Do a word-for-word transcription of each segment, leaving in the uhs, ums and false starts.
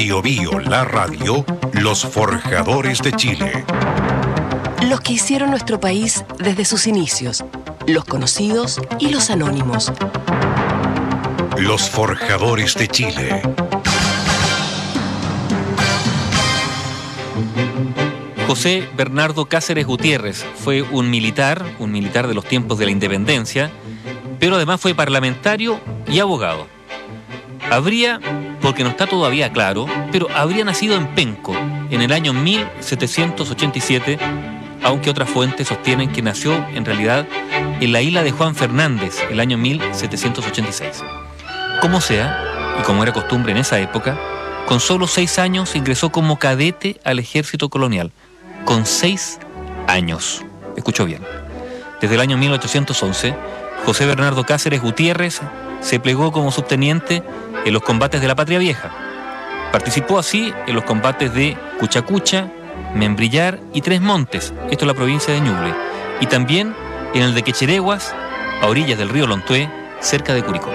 Bio Bio, la radio, los forjadores de Chile. Los que hicieron nuestro país desde sus inicios, los conocidos y los anónimos. Los forjadores de Chile. José Bernardo Cáceres Gutiérrez fue un militar, un militar de los tiempos de la independencia, pero además fue parlamentario y abogado. Habría, porque no está todavía claro, pero habría nacido en Penco en el año mil setecientos ochenta y siete, aunque otras fuentes sostienen que nació en realidad en la isla de Juan Fernández el año mil setecientos ochenta y seis. Como sea, y como era costumbre en esa época, con solo seis años ingresó como cadete al ejército colonial. Con seis años. Escuchó bien. Desde el año mil ochocientos once, José Bernardo Cáceres Gutiérrez se plegó como subteniente en los combates de la Patria Vieja. Participó así en los combates de Cuchacucha, Membrillar y Tres Montes, esto es la provincia de Ñuble, y también en el de Quechereguas, a orillas del río Lontué, cerca de Curicó.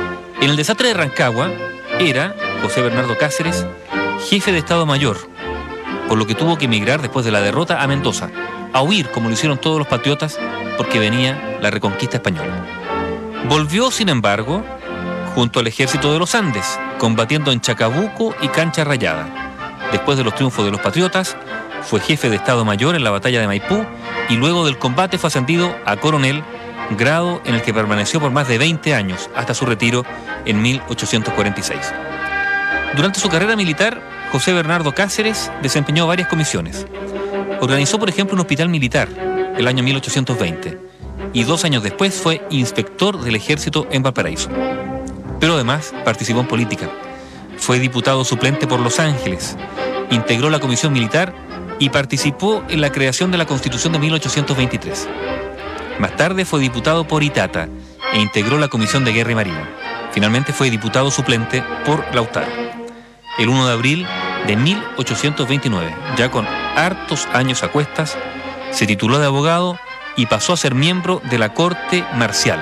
En el desastre de Rancagua era José Bernardo Cáceres jefe de Estado Mayor, por lo que tuvo que emigrar después de la derrota a Mendoza, a huir como lo hicieron todos los patriotas porque venía la reconquista española. Volvió, sin embargo, junto al ejército de los Andes, combatiendo en Chacabuco y Cancha Rayada. Después de los triunfos de los patriotas, fue jefe de Estado Mayor en la batalla de Maipú y luego del combate fue ascendido a coronel, grado en el que permaneció por más de veinte años, hasta su retiro en mil ochocientos cuarenta y seis. Durante su carrera militar, José Bernardo Cáceres desempeñó varias comisiones. Organizó, por ejemplo, un hospital militar el año mil ochocientos veinte y dos años después fue inspector del ejército en Valparaíso. Pero además participó en política. Fue diputado suplente por Los Ángeles, integró la comisión militar y participó en la creación de la Constitución de mil ochocientos veintitrés. Más tarde fue diputado por Itata e integró la Comisión de Guerra y Marina. Finalmente fue diputado suplente por Lautaro. El uno de abril de mil ochocientos veintinueve, ya con hartos años a cuestas, se tituló de abogado y pasó a ser miembro de la Corte Marcial.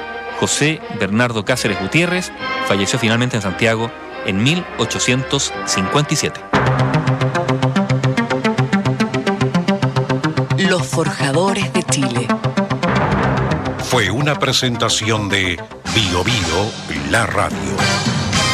José Bernardo Cáceres Gutiérrez falleció finalmente en Santiago en mil ochocientos cincuenta y siete. Los forjadores de Chile. Fue una presentación de Bio Bio, la radio.